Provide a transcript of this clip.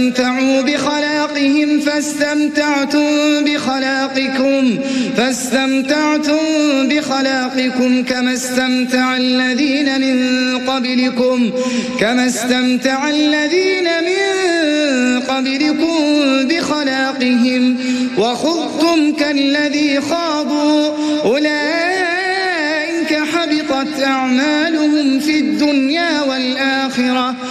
استمتعوا بخلاقهم فاستمتعتم بخلاقكم كما استمتع الذين من قبلكم بخلاقهم وخضتم كالذي خاضوا أولئك حبطت أعمالهم في الدنيا والآخرة